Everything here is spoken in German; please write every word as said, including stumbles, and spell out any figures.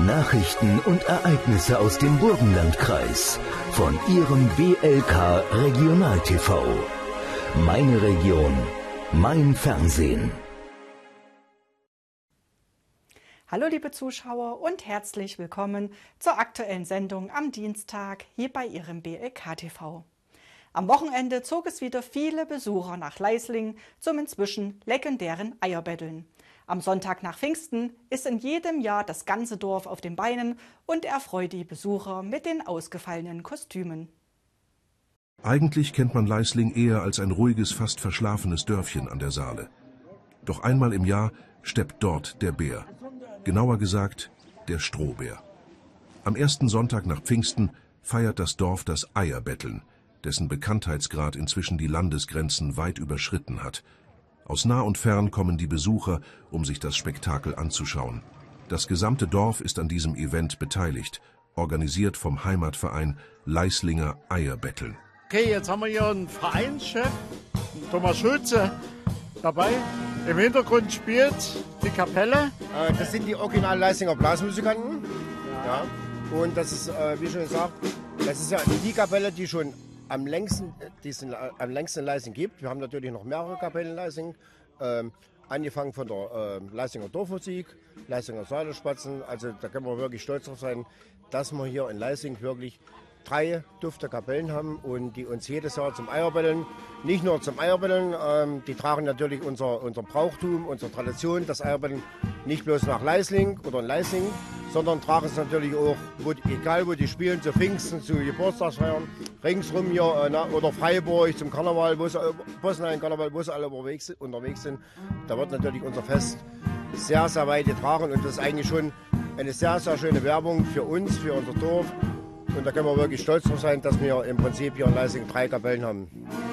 Nachrichten und Ereignisse aus dem Burgenlandkreis von Ihrem B L K Regional T V. Meine Region, mein Fernsehen. Hallo liebe Zuschauer und herzlich willkommen zur aktuellen Sendung am Dienstag hier bei Ihrem B L K T V. Am Wochenende zog es wieder viele Besucher nach Leisling zum inzwischen legendären Eierbetteln. Am Sonntag nach Pfingsten ist in jedem Jahr das ganze Dorf auf den Beinen und erfreut die Besucher mit den ausgefallenen Kostümen. Eigentlich kennt man Leisling eher als ein ruhiges, fast verschlafenes Dörfchen an der Saale. Doch einmal im Jahr steppt dort der Bär. Genauer gesagt, der Strohbär. Am ersten Sonntag nach Pfingsten feiert das Dorf das Eierbetteln, dessen Bekanntheitsgrad inzwischen die Landesgrenzen weit überschritten hat. Aus nah und fern kommen die Besucher, um sich das Spektakel anzuschauen. Das gesamte Dorf ist an diesem Event beteiligt, organisiert vom Heimatverein Leislinger Eierbetteln. Okay, jetzt haben wir hier einen Vereinschef, Thomas Schulze, dabei. Im Hintergrund spielt die Kapelle. Das sind die original Leislinger Blasmusikanten. Ja. Und das ist, wie schon gesagt, das ist ja die Kapelle, die schon am längsten, die es am längsten in Leisling gibt. Wir haben natürlich noch mehrere Kapellen in Leisling. Ähm, angefangen von der äh, Leislinger Dorfmusik, Leislinger Säulenspatzen. Also da können wir wirklich stolz drauf sein, dass wir hier in Leisling wirklich drei dufte Kapellen haben und die uns jedes Jahr zum Eierbetteln, nicht nur zum Eierbetteln, ähm, die tragen natürlich unser, unser Brauchtum, unsere Tradition, das Eierbetteln nicht bloß nach Leisling oder in Leisling, sondern tragen es natürlich auch, wo, egal wo die spielen, zu Pfingsten, zu Geburtstagsfeiern, ringsrum hier äh, na, oder Freiburg zum Karneval, wo sie, Bosnien Karneval, wo sie alle unterwegs, unterwegs sind. Da wird natürlich unser Fest sehr, sehr weit getragen und das ist eigentlich schon eine sehr, sehr schöne Werbung für uns, für unser Dorf. Und da können wir wirklich stolz drauf sein, dass wir im Prinzip hier in Leisling drei Kapellen haben.